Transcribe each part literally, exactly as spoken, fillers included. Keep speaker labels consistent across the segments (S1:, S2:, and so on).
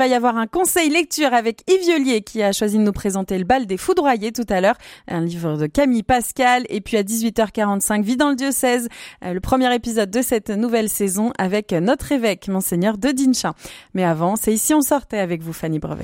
S1: Il va y avoir un conseil lecture avec Yves Violier qui a choisi de nous présenter Le bal des foudroyés tout à l'heure, un livre de Camille Pascal. Et puis à dix-huit heures quarante-cinq, Vie dans le diocèse, le premier épisode de cette nouvelle saison avec notre évêque, Monseigneur de Dinchin. Mais avant, c'est Ici on sortait avec vous, Fanny Brevet.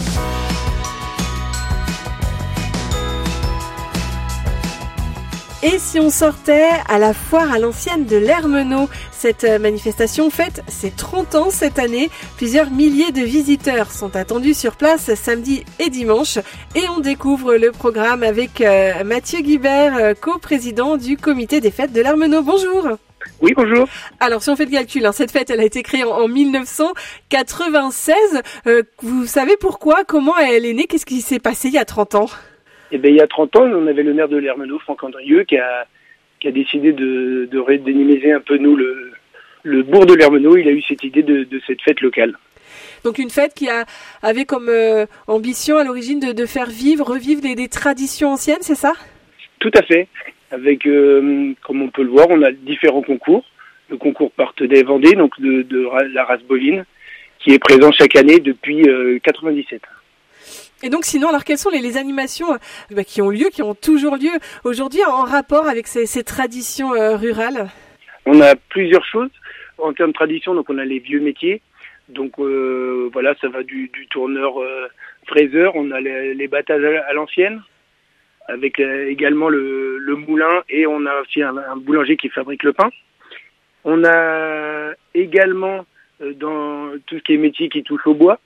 S2: Et si on sortait à la foire à l'ancienne de l'Hermenot, cette manifestation fête ses trente ans cette année. Plusieurs milliers de visiteurs sont attendus sur place samedi et dimanche. Et on découvre le programme avec euh, Mathieu Guibert, euh, coprésident du comité des fêtes de l'Hermenot. Bonjour.
S3: Oui, bonjour.
S2: Alors, si on fait le calcul, hein, cette fête, elle a été créée en, en mille neuf cent quatre-vingt-seize. Euh, vous savez pourquoi, comment elle est née? Qu'est-ce qui s'est passé il y a trente ans?
S3: Eh bien, il y a trente ans, on avait le maire de l'Hermenot, Franck Andrieux, qui a, qui a décidé de, de redynamiser un peu, nous, le, le bourg de l'Hermenot. Il a eu cette idée de, de cette fête locale.
S2: Donc, une fête qui a, avait comme euh, ambition, à l'origine, de, de faire vivre, revivre des, des traditions anciennes, c'est ça?
S3: Tout à fait. Avec, euh, comme on peut le voir, on a différents concours. Le concours Partenay-Vendée, donc de, de la race bovine, qui est présent chaque année depuis euh, quatre-vingt-dix-sept.
S2: Et donc sinon, alors quelles sont les, les animations euh, bah, qui ont lieu, qui ont toujours lieu aujourd'hui en rapport avec ces, ces traditions euh, rurales?
S3: On a plusieurs choses en termes de tradition. Donc on a les vieux métiers. Donc euh, voilà, ça va du, du tourneur euh, fraiseur. On a les, les battages à, à l'ancienne, avec euh, également le, le moulin, et on a aussi un, un boulanger qui fabrique le pain. On a également euh, dans tout ce qui est métier qui touche au bois,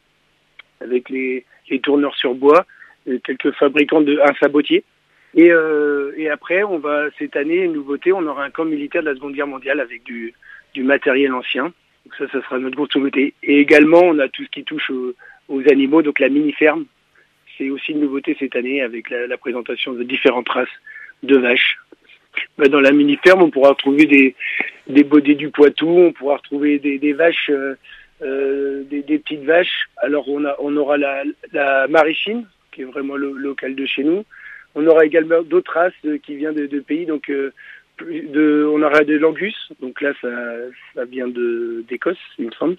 S3: avec les les tourneurs sur bois, quelques fabricants de un sabotier. Et, euh, et après, on va cette année, une nouveauté, on aura un camp militaire de la Seconde Guerre mondiale avec du, du matériel ancien. Donc ça, ça sera notre grosse nouveauté. Et également, on a tout ce qui touche aux, aux animaux, donc la mini-ferme. C'est aussi une nouveauté cette année avec la, la présentation de différentes races de vaches. Dans la mini-ferme, on pourra retrouver des, des bodés du Poitou, on pourra retrouver des, des vaches... Euh, Euh, des, des petites vaches. Alors on a on aura la, la Marichine, qui est vraiment le, local de chez nous. On aura également d'autres races euh, qui viennent de, de pays. Donc euh, de, on aura des Langus. Donc là ça, ça vient de d'Écosse, il me semble.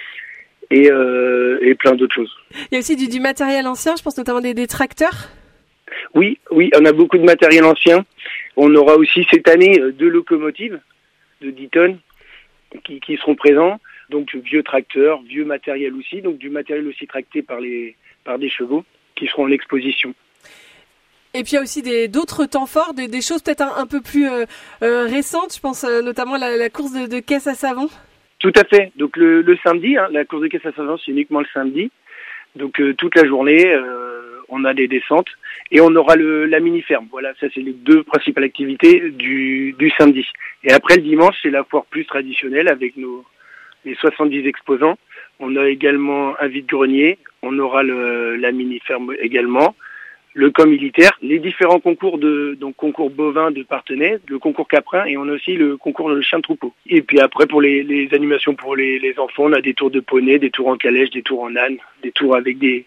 S3: Et, euh, et plein d'autres choses.
S2: Il y a aussi du, du matériel ancien. Je pense notamment des, des tracteurs.
S3: Oui, oui, on a beaucoup de matériel ancien. On aura aussi cette année deux locomotives de dix tonnes qui, qui seront présents. Donc vieux tracteurs, vieux matériel aussi, donc du matériel aussi tracté par les par des chevaux qui seront en exposition.
S2: Et puis il y a aussi des d'autres temps forts, des, des choses peut-être un, un peu plus euh, euh, récentes. Je pense euh, notamment à la, la course de, de caisse à savon.
S3: Tout à fait. Donc le, le samedi, hein, la course de caisse à savon, c'est uniquement le samedi. Donc euh, toute la journée, euh, on a des descentes et on aura le la mini ferme. Voilà, ça c'est les deux principales activités du du samedi. Et après le dimanche, c'est la foire plus traditionnelle avec nos les soixante-dix exposants. On a également un vide-grenier, on aura le, la mini-ferme également, le camp militaire, les différents concours de donc concours bovin de Partenay, le concours caprin, et on a aussi le concours de chien de troupeau. Et puis après, pour les, les animations pour les, les enfants, on a des tours de poney, des tours en calèche, des tours en âne, des tours avec des,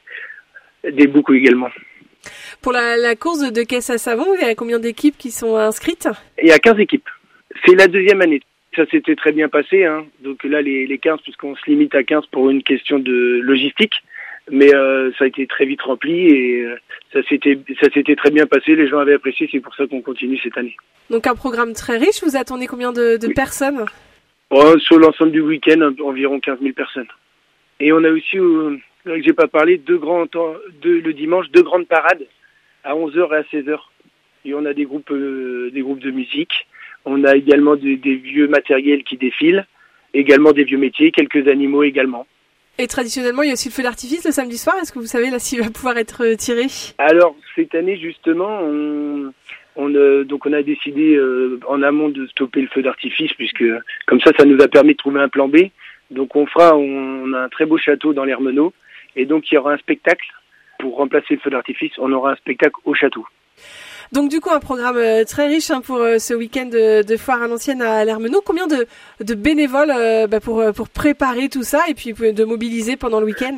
S3: des boucles également.
S2: Pour la, la course de caisse à savon, il y a combien d'équipes qui sont inscrites?
S3: Il y a quinze équipes. C'est la deuxième année. Ça s'était très bien passé, hein. Donc là, les, les quinze, puisqu'on se limite à quinze pour une question de logistique, mais euh, ça a été très vite rempli et euh, ça s'était ça s'était très bien passé. Les gens avaient apprécié, c'est pour ça qu'on continue cette année.
S2: Donc un programme très riche. Vous attendez combien de, de oui. personnes?
S3: Oh, sur l'ensemble du week-end, environ quinze mille personnes. Et on a aussi, euh, que j'ai pas parlé, deux grands deux, le dimanche, deux grandes parades à onze heures et à seize heures. Et on a des groupes euh, des groupes de musique. On a également des, des vieux matériels qui défilent, également des vieux métiers, quelques animaux également.
S2: Et traditionnellement, il y a aussi le feu d'artifice le samedi soir. Est-ce que vous savez là s'il va pouvoir être tiré?
S3: Alors cette année justement, on, on euh, donc on a décidé euh, en amont de stopper le feu d'artifice puisque comme ça, ça nous a permis de trouver un plan B. Donc on fera, on, on a un très beau château dans l'Hermenot et donc il y aura un spectacle pour remplacer le feu d'artifice. On aura un spectacle au château.
S2: Donc du coup un programme euh, très riche hein, pour euh, ce week-end de, de foire à l'ancienne à l'Hermenot. Combien de, de bénévoles euh, bah, pour pour préparer tout ça et puis de mobiliser pendant le week-end?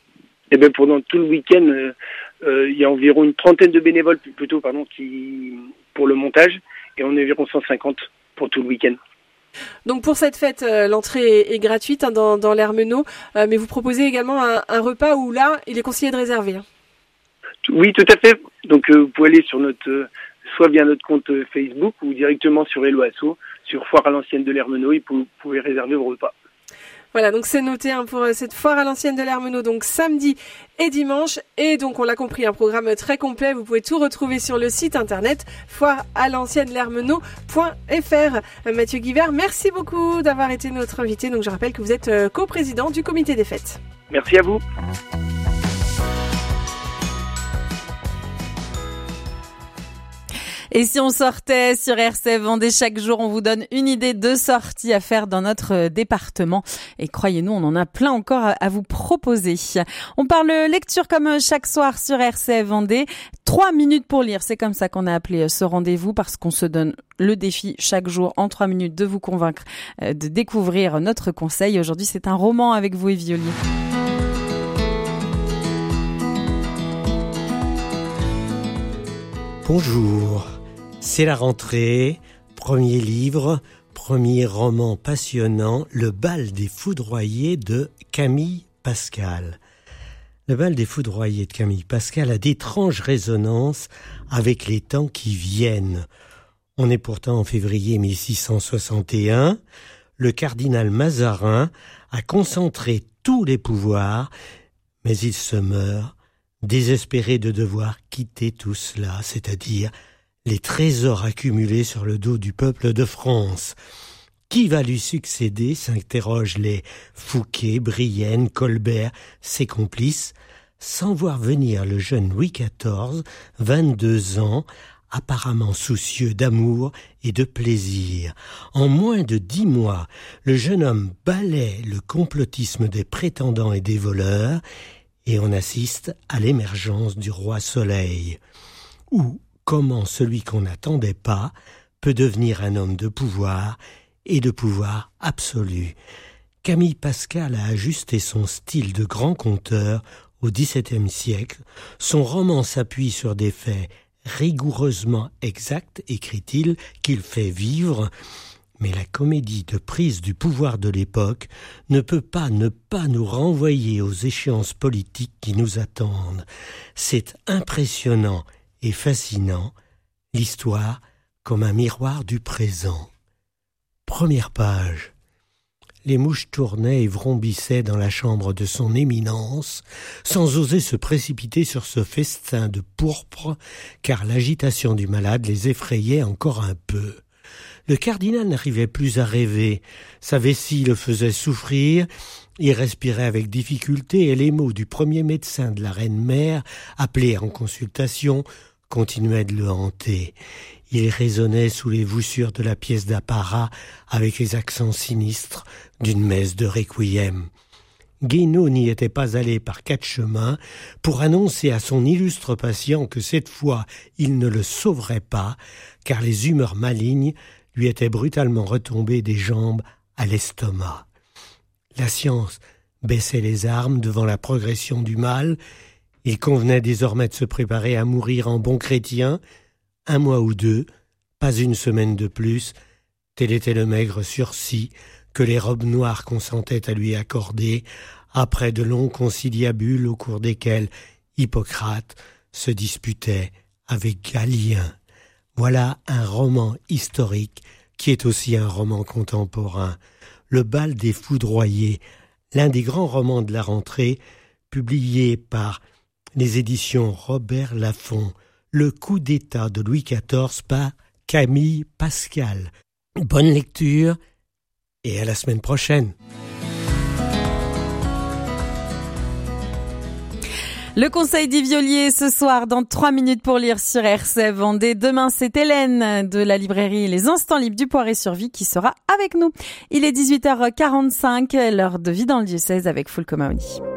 S3: Eh bien pendant tout le week-end, euh, euh, il y a environ une trentaine de bénévoles plutôt pardon qui pour le montage et on est environ cent cinquante pour tout le week-end.
S2: Donc pour cette fête, euh, l'entrée est, est gratuite hein, dans, dans l'Hermenot, euh, mais vous proposez également un, un repas où là, il est conseillé de réserver. Hein.
S3: Oui, tout à fait. Donc euh, vous pouvez aller sur notre, euh, soit via notre compte euh, Facebook ou directement sur Hello Asso, sur Foire à l'ancienne de l'Hermenot, et vous pouvez réserver vos repas.
S2: Voilà, donc c'est noté hein, pour cette foire à l'ancienne de l'Hermenot, donc samedi et dimanche. Et donc on l'a compris, un programme très complet. Vous pouvez tout retrouver sur le site internet foire à l'ancienne l'hermenot point f r. Mathieu Guivert, merci beaucoup d'avoir été notre invité. Donc je rappelle que vous êtes euh, coprésident du comité des fêtes.
S3: Merci à vous.
S1: Et si on sortait sur R C F Vendée chaque jour, on vous donne une idée de sortie à faire dans notre département. Et croyez-nous, on en a plein encore à vous proposer. On parle lecture comme chaque soir sur R C F Vendée. Trois minutes pour lire, c'est comme ça qu'on a appelé ce rendez-vous parce qu'on se donne le défi chaque jour en trois minutes de vous convaincre de découvrir notre conseil. Aujourd'hui, c'est un roman avec vous, Yves Violier.
S4: Bonjour. C'est la rentrée, premier livre, premier roman passionnant, Le bal des foudroyés de Camille Pascal. Le bal des foudroyés de Camille Pascal a d'étranges résonances avec les temps qui viennent. On est pourtant en février mille six cent soixante et un. Le cardinal Mazarin a concentré tous les pouvoirs, mais il se meurt, désespéré de devoir quitter tout cela, c'est-à-dire les trésors accumulés sur le dos du peuple de France. Qui va lui succéder, s'interrogent les Fouquet, Brienne, Colbert, ses complices, sans voir venir le jeune Louis quatorze, vingt-deux ans, apparemment soucieux d'amour et de plaisir. En moins de dix mois, le jeune homme balaie le complotisme des prétendants et des voleurs, et on assiste à l'émergence du roi Soleil. Ou comment celui qu'on n'attendait pas peut devenir un homme de pouvoir et de pouvoir absolu. Camille Pascal a ajusté son style de grand conteur au dix-septième siècle. Son roman s'appuie sur des faits rigoureusement exacts, écrit-il, qu'il fait vivre. Mais la comédie de prise du pouvoir de l'époque ne peut pas ne pas nous renvoyer aux échéances politiques qui nous attendent. C'est impressionnant et fascinant, l'histoire comme un miroir du présent. Première page. Les mouches tournaient et vrombissaient dans la chambre de son éminence, sans oser se précipiter sur ce festin de pourpre, car l'agitation du malade les effrayait encore un peu. Le cardinal n'arrivait plus à rêver, sa vessie le faisait souffrir, il respirait avec difficulté et les mots du premier médecin de la reine-mère, appelé en consultation, continuaient de le hanter. Il résonnait sous les voussures de la pièce d'apparat avec les accents sinistres d'une messe de requiem. Guénaud n'y était pas allé par quatre chemins pour annoncer à son illustre patient que cette fois il ne le sauverait pas, car les humeurs malignes lui étaient brutalement retombées des jambes à l'estomac. La science baissait les armes devant la progression du mal. Il convenait désormais de se préparer à mourir en bon chrétien, un mois ou deux, pas une semaine de plus, tel était le maigre sursis que les robes noires consentaient à lui accorder, après de longs conciliabules au cours desquels Hippocrate se disputait avec Galien. Voilà un roman historique qui est aussi un roman contemporain. Le bal des foudroyés, l'un des grands romans de la rentrée, publié par les éditions Robert Laffont. Le coup d'état de Louis quatorze par Camille Pascal. Bonne lecture et à la semaine prochaine.
S1: Le conseil d'Yves Violier ce soir dans trois minutes pour lire sur R C F Vendée. Demain, c'est Hélène de la librairie Les Instants Libres du Poiré-sur-Vie qui sera avec nous. Il est dix-huit heures quarante-cinq, l'heure de Vie dans le diocèse avec Fulco Mahony.